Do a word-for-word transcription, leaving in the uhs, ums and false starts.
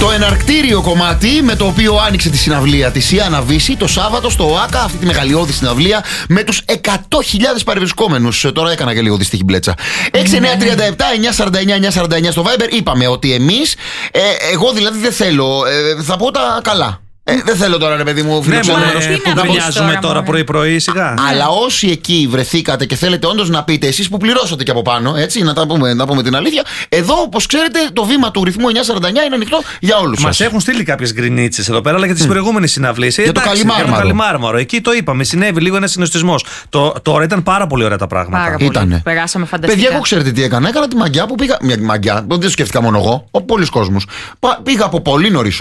Το εναρκτήριο κομμάτι με το οποίο άνοιξε τη συναυλία της η Άννα Βύση το Σάββατο στο ΟΑΚΑ, αυτή τη μεγαλειώδη συναυλία με τους εκατό χιλιάδες παρευρισκόμενους. Τώρα έκανα και λίγο δυστυχή μπλέτσα. έξι εννιά τρία επτά εννιά σαράντα εννιά εννιά σαράντα εννιά στο Viber. Είπαμε ότι εμείς, ε, εγώ δηλαδή δεν θέλω, ε, θα πω τα καλά. Ε, δεν θέλω τώρα, ρε παιδί μου, φιλοξενούμενος ναι, που γκρινιάζουμε τώρα πρωί-πρωί σιγά. Αλλά όσοι εκεί βρεθήκατε και θέλετε όντως να πείτε, εσείς που πληρώσατε και από πάνω, έτσι, να, τα πούμε, να πούμε την αλήθεια, εδώ, όπως ξέρετε, το βήμα του ρυθμού εννιά σαράντα εννιά είναι ανοιχτό για όλους σας. Μας έχουν στείλει κάποιες γκρινίτσες εδώ πέρα, αλλά για τις mm. προηγούμενες συναυλίες. Για, το για το Καλιμάρμαρο. Εκεί το είπαμε, συνέβη λίγο ένα συνοστισμός. Το, τώρα ήταν πάρα πολύ ωραία τα πράγματα. Πάρα πολύ. Περάσαμε φανταστικά. Παιδιά, εγώ ξέρετε τι έκανα. Έκανα τη μαγιά που πήγα. Μια μαγιά, δεν το σκέφτηκα μόνο εγώ, ο πολλής κόσμος. Πήγα από πολύ νωρίς